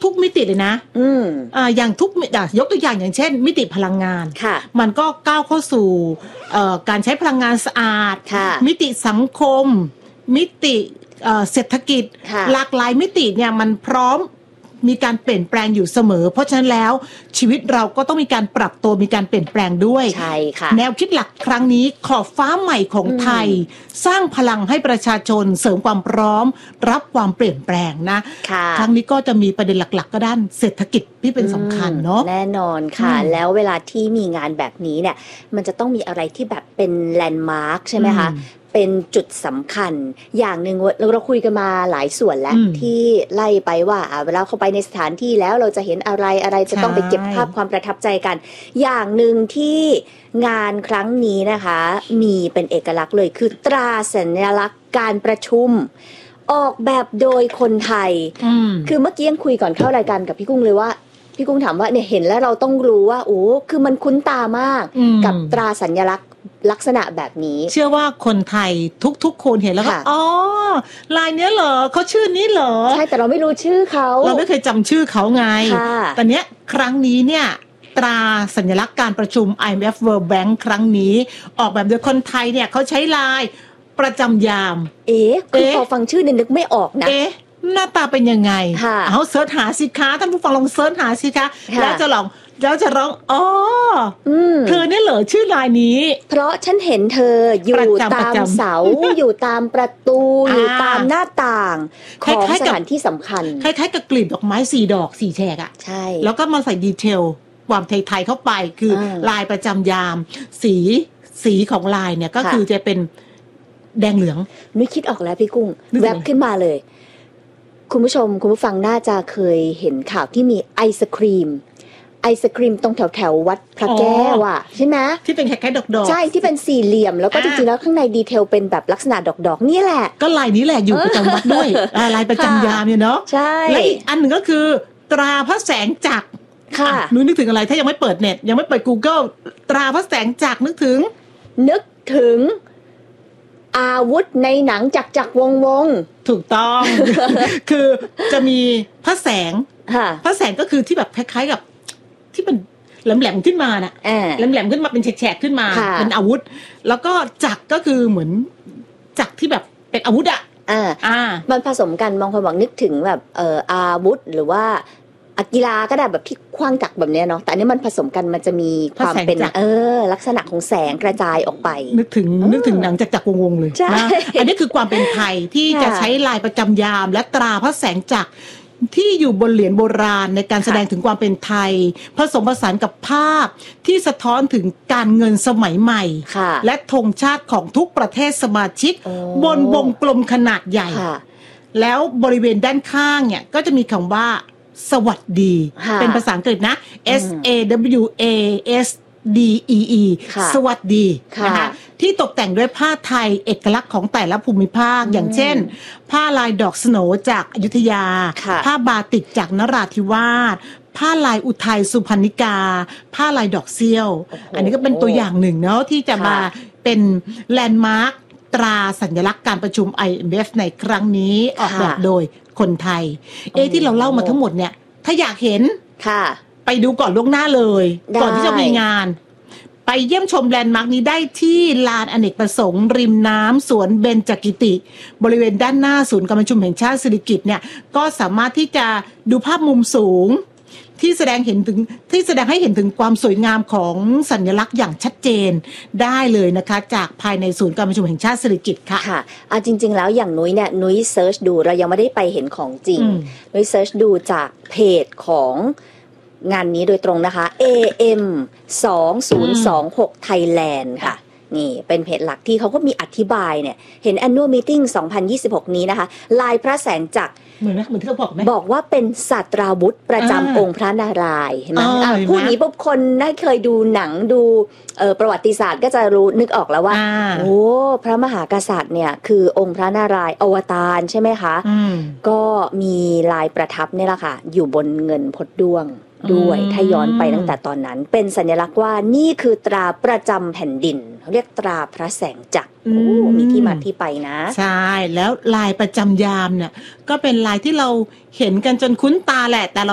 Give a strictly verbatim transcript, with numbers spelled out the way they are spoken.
ทุกมิติเลยนะอืมอ่าอย่างทุกยกตัวอย่างอย่างเช่นมิติพลังงานค่ะมันก็ก้าวเข้าสู่เอ่อการใช้พลังงานสะอาดมิติสังคมมิติเอ่อเศรษฐกิจหลากหลายมิติเนี่ยมันพร้อมมีการเปลี่ยนแปลงอยู่เสมอเพราะฉะนั้นแล้วชีวิตเราก็ต้องมีการปรับตัวมีการเปลี่ยนแปลงด้วยใช่ค่ะแนวคิดหลักครั้งนี้ขอบฟ้าใหม่ของไทยสร้างพลังให้ประชาชนเสริมความพร้อมรับความเปลี่ยนแปลงนะครั้งนี้ก็จะมีประเด็นหลักๆก็ด้านเศรษฐกิจที่เป็นสำคัญเนาะแน่นอนค่ะแล้วเวลาที่มีงานแบบนี้เนี่ยมันจะต้องมีอะไรที่แบบเป็นแลนด์มาร์คใช่ไหมคะเป็นจุดสำคัญอย่างหนึ่งเราเราคุยกันมาหลายส่วนแล้วที่ไล่ไปว่าเวลาเข้าไปในสถานที่แล้วเราจะเห็นอะไรอะไรจะต้องไปเก็บภาพความประทับใจกันอย่างหนึ่งที่งานครั้งนี้นะคะมีเป็นเอกลักษณ์เลยคือตราสัญลักษณ์การประชุมออกแบบโดยคนไทยคือเมื่อกี้ยังคุยก่อนเข้ารายการกับพี่กุ้งเลยว่าพี่กุ้งถามว่าเนี่ยเห็นแล้วเราต้องรู้ว่าโอ้คือมันคุ้นตามากกับตราสัญลักษณ์ลักษณะแบบนี้เชื่อว่าคนไทยทุกๆคนเห็นแล้วก็อ๋อลายเนี้ยเหรอเขาชื่อนี้เหรอใช่แต่เราไม่รู้ชื่อเขาเราไม่เคยจำชื่อเขาไงแต่เนี้ยครั้งนี้เนี่ยตราสัญลักษณ์การประชุม ไอ เอ็ม เอฟ World Bank ครั้งนี้ออกแบบโดยคนไทยเนี่ยเขาใช้ลายประจำยามเอ๊ะคือพอฟังชื่อเนี่ยนึกไม่ออกนะเอ๊ะหน้าตาเป็นยังไงเอาเสิร์ชหาสิคะท่านผู้ฟังลองเสิร์ชหาสิคะแล้วจะลองแล้วจะร้องอ๋อเธอเนี่ยเหรอชื่อลายนี้เพราะฉันเห็นเธออยู่ตามเสาอยู่ตามประตูอยู่ตามหน้าต่างของสถานที่สำคัญคล้ายๆกับกลีบดอกไม้สี่ดอกสี่แฉกอ่ะใช่แล้วก็มาใส่ดีเทลความไทยๆเข้าไปคือลายประจำยามสีสีของลายเนี่ยก็คือจะเป็นแดงเหลืองนึกคิดออกแล้วพี่กุ้งแวบขึ้นมาเลยคุณผู้ชมคุณผู้ฟังน่าจะเคยเห็นข่าวที่มีไอศครีมไอศครีมตรงแถวแถววัดพระแก้วอ่ะใช่ไหมที่เป็นคล้ายๆดอกๆใช่ที่เป็นสี่เหลี่ยมแล้วก็จริงๆแล้วข้างในดีเทลเป็นแบบลักษณะดอกๆนี่แหละก็ลายนี้แหละอยู่ประจำวัดด้วยลายประจำยามเนี่ยเนาะใช่และอีกอันหนึ่งก็คือตราพระแสงจักรค่ะนุ้ยนึกถึงอะไรถ้ายังไม่เปิดเน็ตยังไม่เปิด Google ตราพระแสงจักรนึกถึงนึกถึงอาวุธในหนังจักรจักรวงวงถูกต้อง คือจะมีพระแสงพระแสงก็คือที่แบบคล้ายๆกับที่มันแหลมๆขึ้นมาน่ะแหลมๆขึ้นมาเป็นแฉกๆขึ้นมาเป็นอาวุธแล้วก็จักรก็คือเหมือนจักรที่แบบเป็นอาวุธอ่ะอ่าอ่ามันผสมกันบางคนบอกนึกถึงแบบเอ่ออาวุธหรือว่ากีฬาก็ได้แบบที่คว้างจักรแบบนี้เนาะแต่อันนี้มันผสมกันมันจะมีความเป็นเออลักษณะของแสงกระจายออกไปนึกถึงนึกถึงหนังจักรจักรวงๆเลยนะอันนี้คือความเป็นไทยที่จะใช้ลายประจำยามและตราพระแสงจักรที่อยู่บนเหรียญโบราณในการแสดงถึงความเป็นไทยผสมผสานกับภาพที่สะท้อนถึงการเงินสมัยใหม่และธงชาติของทุกประเทศสมาชิกบนวงกลมขนาดใหญ่แล้วบริเวณด้านข้างเนี่ยก็จะมีคำว่าสวัสดีเป็นภาษาอังกฤษนะ S A W A S D E E สวัสดีนะคะที่ตกแต่งด้วยผ้าไทยเอกลักษณ์ของแต่ละภูมิภาคอย่างเช่นผ้าลายดอกสโหนจากอยุธยาผ้าบาติกจากนราธิวาสผ้าลายอุทัยสุพรรณิกาผ้าลายดอกเซี่ยวอันนี้ก็เป็นตัวอย่างหนึ่งเนาะที่จะมาเป็นแลนด์มาร์คตราสัญลักษณ์การประชุม ไอ เอ็ม เอฟ ในครั้งนี้ออกแบบโดยคนไทยเอที่เราเล่ามาทั้งหมดเนี่ยถ้าอยากเห็นค่ะไปดูก่อนล่วงหน้าเลยก่อนที่จะมีงานไปเยี่ยมชมแลนด์มาร์คนี้ได้ที่ลานอเนกประสงค์ริมน้ำสวนเบญจกิติบริเวณด้านหน้าศูนย์การประชุมแห่งชาติสิริกิติ์เนี่ยก็สามารถที่จะดูภาพมุมสูงที่แสดงเห็นถึงที่แสดงให้เห็นถึงความสวยงามของสัญลักษณ์อย่างชัดเจนได้เลยนะคะจากภายในศูนย์การประชุมแห่งชาติสิริกิติ์ค่ะค่ะอ่ะจริงๆแล้วอย่างนุ้ยเนี่ยนุ้ยเซิร์ชดูเรายังไม่ได้ไปเห็นของจริงนุ้ยเซิร์ชดูจากเพจของงานนี้โดยตรงนะคะ เอ เอ็ม สองพันยี่สิบหก Thailand ค่ะนี่เป็นเพจหลักที่เขาก็มีอธิบายเนี่ยเห็น Annual Meeting สองพันยี่สิบหกนี้นะคะลายพระแสงจักรเหมือนไหมเหมือนที่เขาบอกไหมบอกว่าเป็นศาสตราวุธประจำองค์พระนารายณ์เห็นไหมผู้นี้ปุ๊บคนได้เคยดูหนังดูประวัติศาสตร์ก็จะรู้นึกออกแล้วว่าโอ้พระมหากษัตริย์เนี่ยคือองค์พระนารายณ์อวตารใช่ไหมคะก็มีลายประทับนี่แหละค่ะอยู่บนเงินพดด้วงด้วยถ้าย้อนไปตั้งแต่ตอนนั้นเป็นสัญลักษณ์ว่านี่คือตราประจำแผ่นดินเขาเรียกตราพระแสงจักรมีที่มาที่ไปนะใช่แล้วลายประจำยามเนี่ยก็เป็นลายที่เราเห็นกันจนคุ้นตาแหละแต่เรา